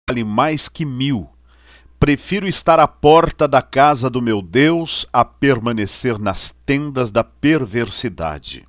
vale mais que 1000. Prefiro estar à porta da casa do meu Deus a permanecer nas tendas da perversidade.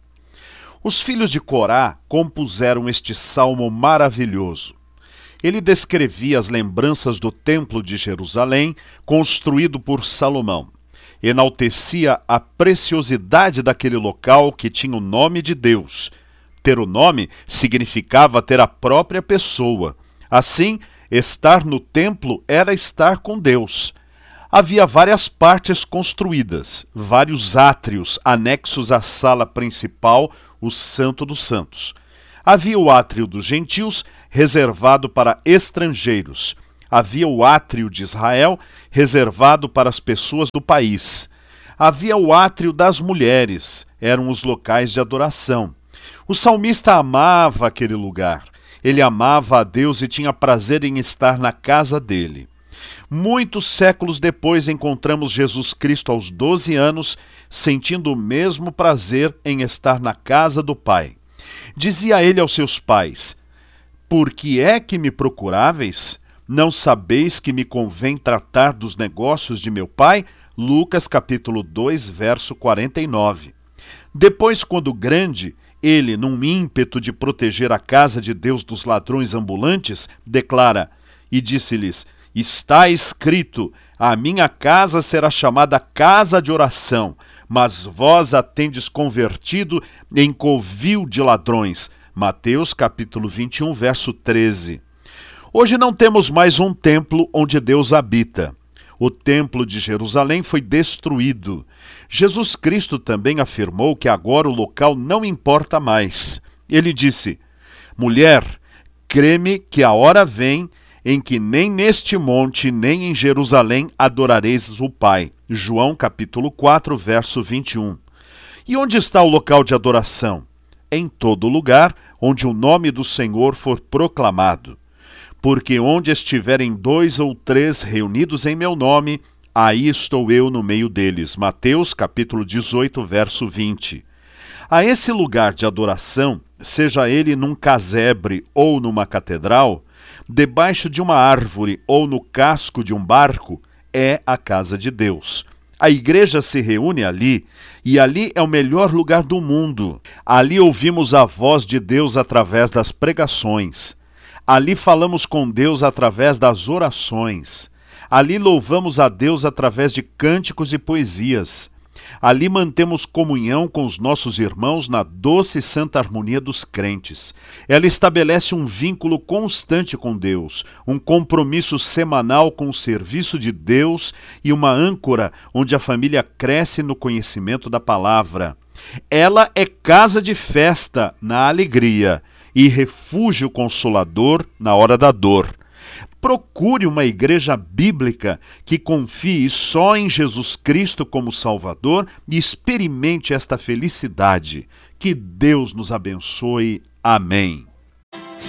Os filhos de Corá compuseram este salmo maravilhoso. Ele descrevia as lembranças do Templo de Jerusalém, construído por Salomão. Enaltecia a preciosidade daquele local que tinha o nome de Deus. Ter o nome significava ter a própria pessoa. Assim, estar no templo era estar com Deus. Havia várias partes construídas, vários átrios anexos à sala principal, o Santo dos Santos. Havia o átrio dos gentios, reservado para estrangeiros. Havia o átrio de Israel, reservado para as pessoas do país. Havia o átrio das mulheres, eram os locais de adoração. O salmista amava aquele lugar. Ele amava a Deus e tinha prazer em estar na casa dele. Muitos séculos depois encontramos Jesus Cristo aos 12 anos, sentindo o mesmo prazer em estar na casa do Pai. Dizia ele aos seus pais: "Por que é que me procuráveis? Não sabeis que me convém tratar dos negócios de meu Pai?" Lucas capítulo 2, verso 49. Depois, quando grande, ele, num ímpeto de proteger a casa de Deus dos ladrões ambulantes, declara: "E disse-lhes: está escrito, a minha casa será chamada casa de oração, mas vós a tendes convertido em covil de ladrões." Mateus capítulo 21, verso 13. Hoje não temos mais um templo onde Deus habita. O templo de Jerusalém foi destruído. Jesus Cristo também afirmou que agora o local não importa mais. Ele disse: "Mulher, crê-me que a hora vem em que nem neste monte, nem em Jerusalém adorareis o Pai." João capítulo 4, verso 21. E onde está o local de adoração? Em todo lugar onde o nome do Senhor for proclamado. Porque onde estiverem 2 ou 3 reunidos em meu nome, aí estou eu no meio deles. Mateus capítulo 18, verso 20. A esse lugar de adoração, seja ele num casebre ou numa catedral, debaixo de uma árvore ou no casco de um barco, é a casa de Deus. A igreja se reúne ali, e ali é o melhor lugar do mundo. Ali ouvimos a voz de Deus através das pregações. Ali falamos com Deus através das orações. Ali louvamos a Deus através de cânticos e poesias. Ali mantemos comunhão com os nossos irmãos na doce e santa harmonia dos crentes. Ela estabelece um vínculo constante com Deus, um compromisso semanal com o serviço de Deus e uma âncora onde a família cresce no conhecimento da palavra. Ela é casa de festa na alegria e refúgio consolador na hora da dor. Procure uma igreja bíblica que confie só em Jesus Cristo como Salvador e experimente esta felicidade. Que Deus nos abençoe. Amém.